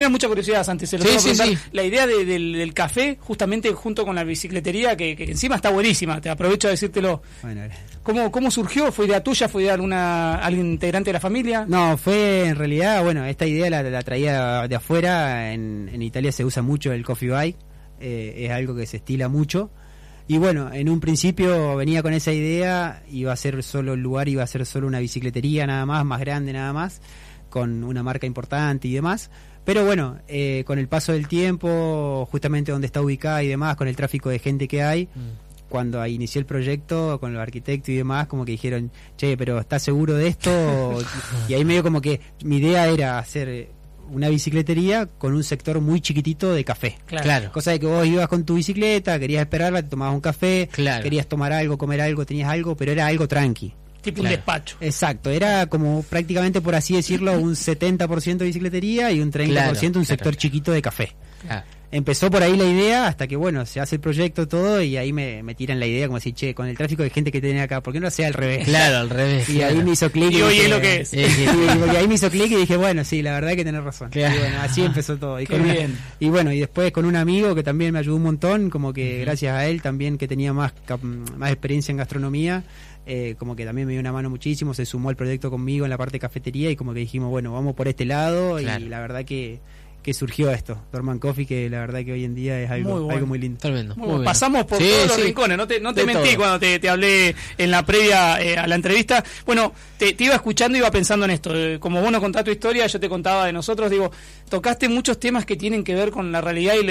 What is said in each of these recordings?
tenía mucha curiosidad, Santi, se lo tengo que preguntar. La idea del café, justamente junto con la bicicletería, que encima está buenísima, te aprovecho de decírtelo. Bueno, ¿Cómo surgió? ¿Fue idea tuya? ¿Fue idea de alguien integrante de la familia? No, fue en realidad, bueno, esta idea la traía de afuera. En Italia se usa mucho el coffee bike, es algo que se estila mucho. Y bueno, en un principio venía con esa idea, iba a ser solo el lugar, iba a ser solo una bicicletería nada más grande nada más, con una marca importante y demás. Pero bueno, con el paso del tiempo, justamente donde está ubicada y demás, con el tráfico de gente que hay, cuando inició el proyecto, con los arquitectos y demás, como que dijeron, che, pero ¿estás seguro de esto? Y ahí medio como que mi idea era hacer una bicicletería con un sector muy chiquitito de café. Claro. Cosa de que vos ibas con tu bicicleta, querías esperarla, te tomabas un café, querías tomar algo, comer algo, tenías algo, pero era algo tranqui. Tipo un despacho. Exacto, era como prácticamente, por así decirlo, un 70% de bicicletería y un 30% un sector chiquito de café. Empezó por ahí la idea, hasta que bueno, se hace el proyecto todo y ahí me tiran la idea como decir, che, con el tráfico de gente que tiene acá, ¿por qué no sea al revés? Claro, al revés. Y ahí me hizo clic. Y hoy es lo que es. Y ahí me hizo clic y dije, bueno, sí, la verdad que tenés razón. Y bueno, así empezó todo. Y bueno, y después con un amigo que también me ayudó un montón, como que gracias a él también, que tenía más experiencia en gastronomía, como que también me dio una mano muchísimo, se sumó al proyecto conmigo en la parte de cafetería y como que dijimos, bueno, vamos por este lado. Y la verdad que surgió esto, Dorman Coffee, que la verdad que hoy en día es algo muy lindo. Tremendo. Muy pasamos por todos los rincones, no te mentí todo. Cuando te hablé en la previa a la entrevista. Bueno, te iba escuchando y iba pensando en esto. Como vos nos contás tu historia, yo te contaba de nosotros, digo, tocaste muchos temas que tienen que ver con la realidad y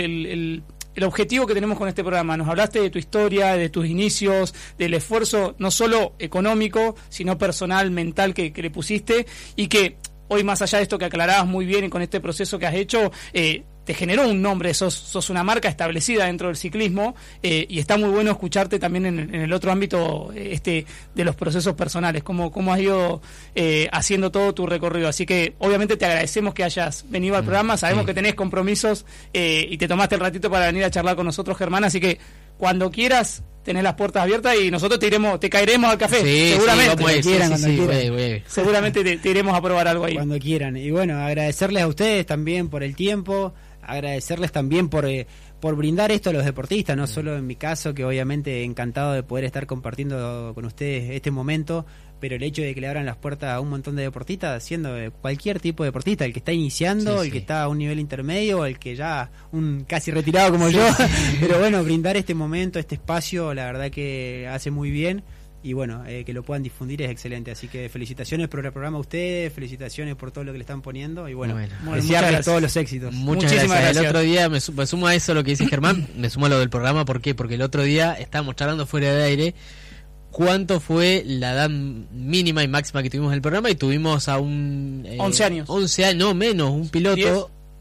el objetivo que tenemos con este programa. Nos hablaste de tu historia, de tus inicios, del esfuerzo no solo económico, sino personal, mental que le pusiste, y que hoy, más allá de esto que aclarabas muy bien y con este proceso que has hecho, te generó un nombre, sos una marca establecida dentro del ciclismo, y está muy bueno escucharte también en el otro ámbito de los procesos personales, cómo has ido haciendo todo tu recorrido. Así que obviamente te agradecemos que hayas venido al programa, sabemos que tenés compromisos y te tomaste el ratito para venir a charlar con nosotros, Germán, así que cuando quieras tenés las puertas abiertas y nosotros te caeremos al café, seguramente. Cuando quieran. Seguramente te iremos a probar algo ahí. Cuando quieran. Y bueno, agradecerles a ustedes también por el tiempo, agradecerles también por brindar esto a los deportistas, no solo en mi caso, que obviamente encantado de poder estar compartiendo con ustedes este momento, pero el hecho de que le abran las puertas a un montón de deportistas, siendo cualquier tipo de deportista, el que está iniciando, el que está a un nivel intermedio, el que ya un casi retirado como yo, pero bueno, brindar este momento, este espacio, la verdad que hace muy bien. Y bueno, que lo puedan difundir es excelente. Así que felicitaciones por el programa a ustedes, felicitaciones por todo lo que le están poniendo. Y bueno, desearles todos los éxitos. Muchísimas gracias. El otro día me sumo a eso lo que dice Germán, me sumo a lo del programa. ¿Por qué? Porque el otro día estábamos charlando fuera de aire cuánto fue la edad mínima y máxima que tuvimos en el programa, y tuvimos a un... 11 años. 11 años, no menos, un piloto... 10.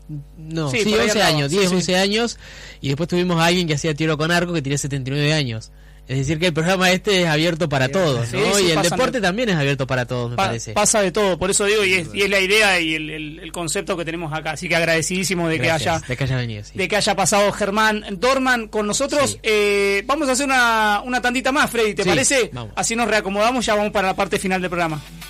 No, sí 11 años, 10, 11 años. Y después tuvimos a alguien que hacía tiro con arco que tenía 79 años. Es decir, que el programa es abierto para todos, ¿no? Y el deporte también es abierto para todos, me parece. Pasa de todo, por eso digo, y es la idea y el concepto que tenemos acá. Así que agradecidísimo de que haya venido, de que haya pasado Germán Dorman con nosotros. Vamos a hacer una tandita más, Freddy, ¿te parece? Vamos. Así nos reacomodamos, ya vamos para la parte final del programa.